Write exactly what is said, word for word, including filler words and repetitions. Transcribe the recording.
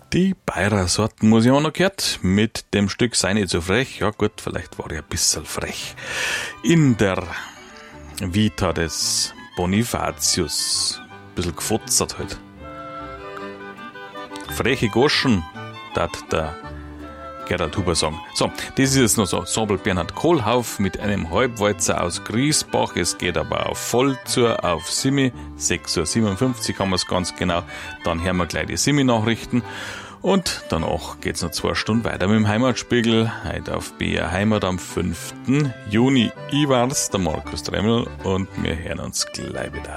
Die Bayer Sorten muss ich auch noch gehört. Mit dem Stück sei nicht so frech. Ja gut, vielleicht war ich ein bisschen frech. In der Vita des Bonifatius. Ein bisschen gefutzert halt. Freche Goschen, dat der Gerald Huber sagen. So, das ist jetzt noch so. Ensemble Bernhard Kohlhauf mit einem Halbwalzer aus Griesbach. Es geht aber auf Vollzur, auf Simi. sechs Uhr siebenundfünfzig haben wir es ganz genau. Dann hören wir gleich die Simi-Nachrichten. Und danach geht's noch zwei Stunden weiter mit dem Heimatspiegel. Heute auf B R Heimat am fünften Juni. Ich war's, der Markus Dremmel, und wir hören uns gleich wieder.